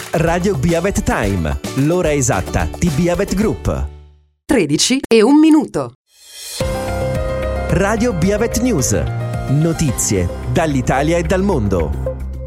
Radio Beavet Time, l'ora esatta di Beavet Group. 13:01. Radio Beavet News, notizie dall'Italia e dal mondo.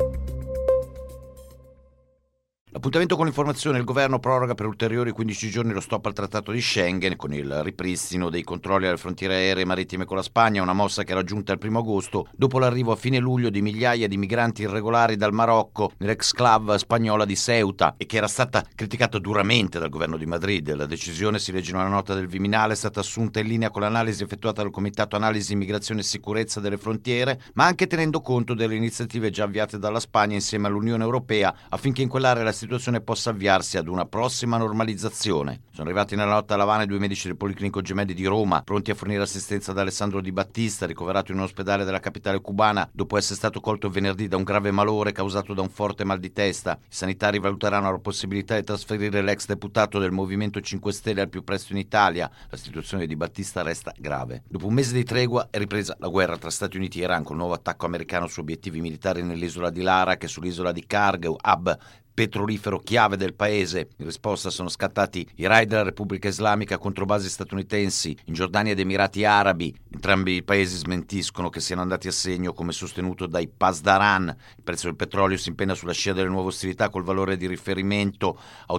Appuntamento con l'informazione: il governo proroga per ulteriori 15 giorni lo stop al trattato di Schengen con il ripristino dei controlli alle frontiere aeree e marittime con la Spagna, una mossa che era giunta il 1 agosto dopo l'arrivo a fine luglio di migliaia di migranti irregolari dal Marocco nell'exclave spagnola di Ceuta e che era stata criticata duramente dal governo di Madrid. La decisione, si legge in una nota del Viminale, è stata assunta in linea con l'analisi effettuata dal Comitato Analisi Immigrazione e Sicurezza delle Frontiere, ma anche tenendo conto delle iniziative già avviate dalla Spagna insieme all'Unione Europea affinché in quell'area la situazione possa avviarsi ad una prossima normalizzazione. Sono arrivati nella notte a L'Avana 2 medici del Policlinico Gemelli di Roma, pronti a fornire assistenza ad Alessandro Di Battista, ricoverato in un ospedale della capitale cubana dopo essere stato colto venerdì da un grave malore causato da un forte mal di testa. I sanitari valuteranno la possibilità di trasferire l'ex deputato del Movimento 5 Stelle al più presto in Italia. La situazione di Battista resta grave. Dopo un mese di tregua è ripresa la guerra tra Stati Uniti e Iran, con un nuovo attacco americano su obiettivi militari nell'isola di Larak e sull'isola di Karg, hub petrolifero chiave del paese. In risposta sono scattati i raid della Repubblica Islamica contro basi statunitensi in Giordania ed Emirati Arabi. Entrambi i paesi smentiscono che siano andati a segno, come sostenuto dai Pasdaran. Il prezzo del petrolio si impenna sulla scia delle nuove ostilità, col valore di riferimento a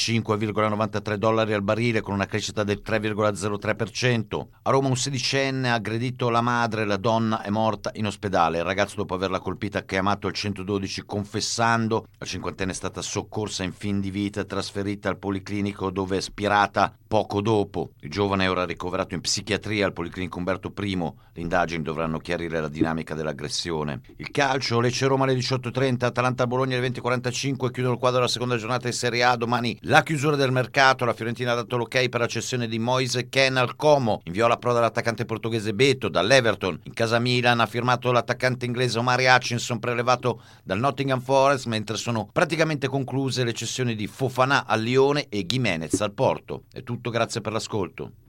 $85,93 al barile, con una crescita del 3,03%. A Roma un sedicenne ha aggredito la madre, la donna è morta in ospedale. Il ragazzo, dopo averla colpita, ha chiamato il 112 confessando. La cinquantenne è stata soccorsa in fin di vita e trasferita al Policlinico, dove è spirata poco dopo. Il giovane è ora ricoverato in psichiatria al Policlinico Umberto I. Le indagini dovranno chiarire la dinamica dell'aggressione. Il calcio: Lecce-Roma alle 18:30, Atalanta-Bologna alle 20:45, chiudono il quadro della seconda giornata di Serie A. Domani la chiusura del mercato, la Fiorentina ha dato l'ok per la cessione di Moise Kean al Como, invio la proda l'attaccante portoghese Beto dall'Everton. In casa Milan ha firmato l'attaccante inglese Omari Hutchinson, prelevato dal Nottingham Forest, mentre sono praticamente concluse le cessioni di Fofana al Lione e Gimenez al Porto. È tutto, grazie per l'ascolto.